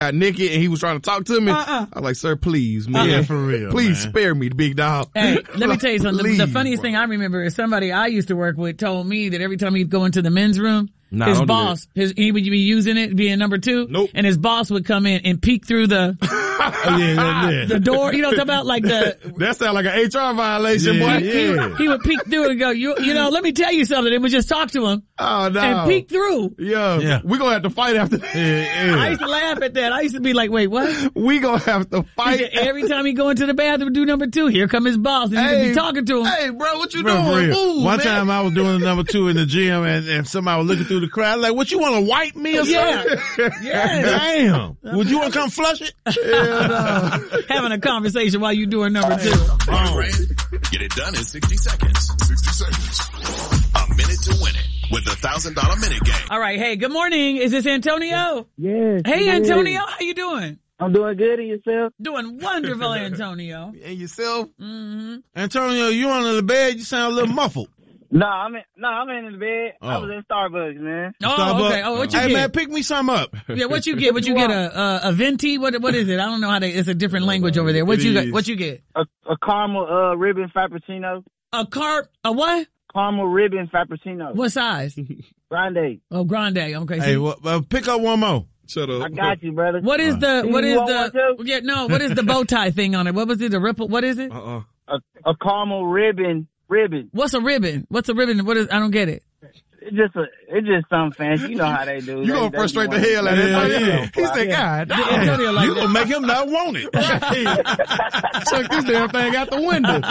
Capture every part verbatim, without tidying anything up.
got naked and he was trying to talk to me. Uh-uh. I was like, sir, please, man. Yeah, for real, Please man. spare me, the big dog. Hey, let me tell you something. The, the Please, funniest bro. thing I remember is somebody I used to work with told me that every time he'd go into the men's room, Nah, his don't do boss, his, he would be using it, being number two. Nope. And his boss would come in and peek through the, Oh, yeah, yeah, yeah. the door. You know what I'm talking about? Like the, That sounds like an H R violation, Yeah, boy. yeah. he would peek through and go, you, you know, let me tell you something. And would just talk to him Oh, no. and peek through. Yeah. Yeah. We gonna have to fight after that. Yeah, yeah. I used to laugh at that. I used to be like, wait, what? We gonna have to He fight. said every time he go into the bathroom, do number two. Here come his boss, and he could be talking to him. Hey, bro, what you Bro, for doing? real. Move, One man. time I was doing the number two in the gym and, and somebody was looking through the crowd like, what, you want to wipe me or Yeah. something? Yeah. Damn. Would you want to come flush it? Having a conversation while you doing number two. Get it done in sixty seconds. sixty seconds. A minute to win it with a thousand dollar minute game. All right. Hey, good morning. Is this Antonio? Yes. Hey, yes. Antonio. How you doing? I'm doing good, and yourself? Doing wonderful, Antonio. And yourself? Mm-hmm. Antonio, you under the bed? You sound a little muffled. No, I'm in, no, I'm in the bed. I Oh. was in Starbucks, man. Oh, Starbucks. okay. Oh, what you Hey, get? man, pick me some up. Yeah, what you get? What you get? A a, a venti? What what is it? I don't know how to. It's a different language over there. What It you got? is. What you get? A, a caramel uh, ribbon frappuccino. A carp? A what? Caramel ribbon frappuccino. What size? Grande. Oh, grande. Okay. Hey, so- well, well, pick up one more. Shut up. I got you, brother. what is the what You is want one the too? yeah no what is the bow tie thing on it? What was it? The ripple? What is it? Uh-uh. A, a caramel ribbon. Ribbon. What's a ribbon? What's a ribbon? What is? I don't get it. It's just a. It's just something fancy. You know how they do. You They- gonna they frustrate the want- hell out of Yeah, him. yeah. He said, God, Yeah, damn. Antonio like You that. gonna make him not want it. Chuck this damn thing out the window.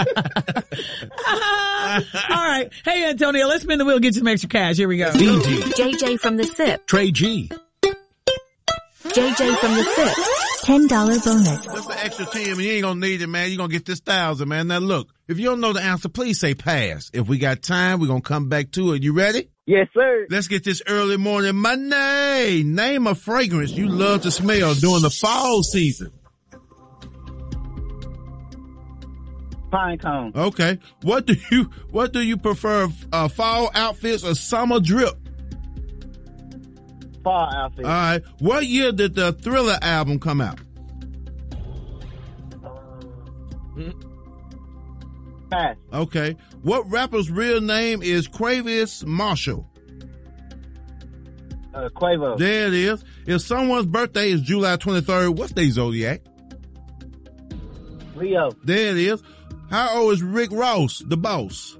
All right. Hey, Antonio, let's spin the wheel, get you some extra cash. Here we go. D D, J J from the S I P, Trey G. J J from the S I P, ten dollar bonus. That's the extra ten. You ain't gonna need it, man. You gonna get this thousand, man. Now look, if you don't know the answer, please say pass. If we got time, we're gonna come back to it. You ready? Yes, sir. Let's get this early morning money. Name a fragrance you love to smell during the fall season. Pine cone. Okay. What do you, what do you prefer, uh, fall outfits or summer drip? Fall outfit. All right. What year did the Thriller album come out? Pass. Okay. What rapper's real name is Quavius Marshall? Uh, Quavo. There it is. If someone's birthday is July twenty-third, what's their zodiac? Leo. There it is. How old is Rick Ross, the boss?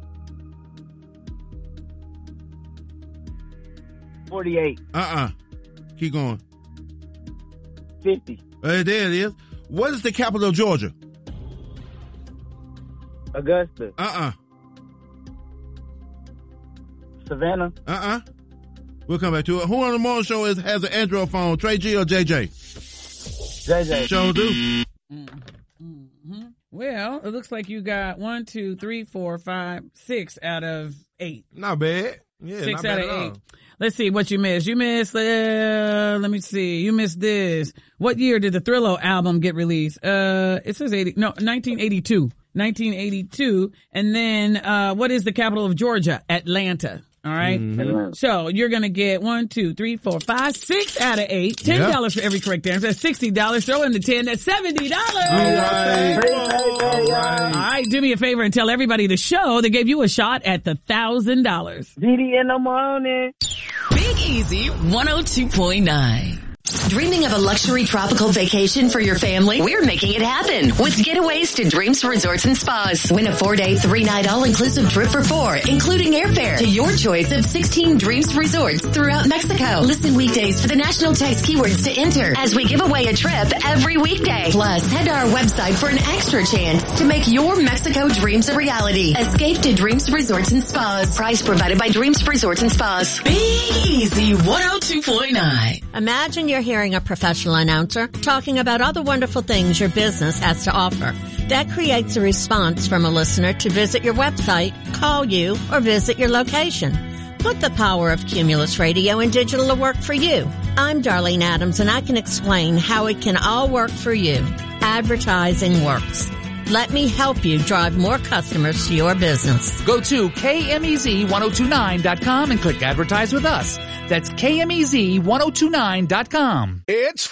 forty-eight. Uh-uh. Keep going. fifty. Uh, there it is. What is the capital of Georgia? Augusta. Uh-uh. Savannah. Uh-uh. We'll come back to it. Who on the morning show is has an Android phone? Trey G or J J? J J. Show do. Mm-hmm. Well, it looks like you got one, two, three, four, five, six out of eight. Not bad. Yeah, Six not out bad of at all. eight. Let's see what you missed. You missed, uh, let me see. You missed this. What year did the Thriller album get released? Uh, it says eighty, no, nineteen eighty-two. nineteen eighty-two. And then, uh, what is the capital of Georgia? Atlanta. All right. Mm-hmm. So you're going to get one, two, three, four, five, six out of eight. ten dollars Yeah. for every correct answer. That's sixty dollars. Throw in the ten. That's seventy dollars. All right. All All right. Do me a favor and tell everybody the show that gave you a shot at the one thousand dollars. D D in the morning. Big Easy one oh two point nine. Dreaming of a luxury tropical vacation for your family? We're making it happen with Getaways to Dreams Resorts and Spas. Win a four-day, three-night all-inclusive trip for four, including airfare to your choice of sixteen Dreams Resorts throughout Mexico. Listen weekdays for the national text keywords to enter as we give away a trip every weekday. Plus, head to our website for an extra chance to make your Mexico dreams a reality. Escape to Dreams Resorts and Spas. Price provided by Dreams Resorts and Spas. Big Easy one oh two point nine. Imagine you're hearing a professional announcer talking about all the wonderful things your business has to offer. That creates a response from a listener to visit your website, call you, or visit your location. Put the power of Cumulus Radio and digital to work for you. I'm Darlene Adams, and I can explain how it can all work for you. Advertising works. Let me help you drive more customers to your business. Go to K M E Z ten twenty-nine dot com and click Advertise with Us. That's K M E Z ten twenty-nine dot com. It's